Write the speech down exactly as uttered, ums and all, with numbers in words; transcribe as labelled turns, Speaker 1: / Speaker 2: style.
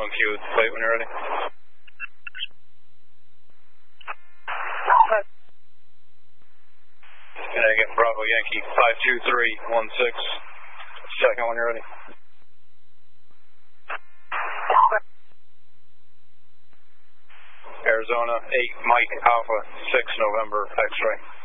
Speaker 1: on cue with the plate when you're ready. Connecticut Bravo Yankee five two three one six. Second when you're ready. Arizona eight Mike Alpha six November X-ray.